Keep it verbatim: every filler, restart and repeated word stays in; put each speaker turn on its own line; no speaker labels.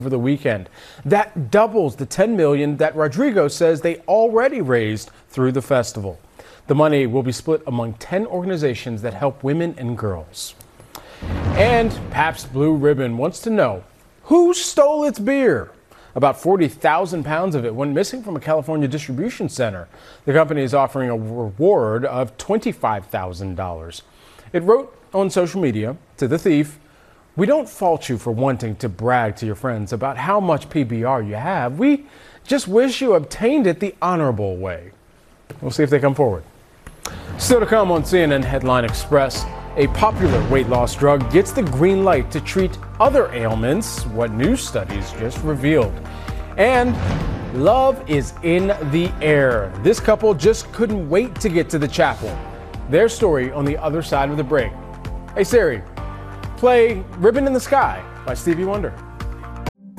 over the weekend. That doubles the ten million dollars that Rodrigo says they already raised through the festival. The money will be split among ten organizations that help women and girls. And Pabst Blue Ribbon wants to know who stole its beer. About forty thousand pounds of it went missing from a California distribution center. The company is offering a reward of twenty-five thousand dollars. It wrote on social media to the thief, "We don't fault you for wanting to brag to your friends about how much P B R you have. We just wish you obtained it the honorable way." We'll see if they come forward. Still to come on C N N Headline Express, a popular weight loss drug gets the green light to treat other ailments, what new studies just revealed. And love is in the air. This couple just couldn't wait to get to the chapel. Their story on the other side of the break. Hey Siri, play Ribbon in the Sky by Stevie Wonder.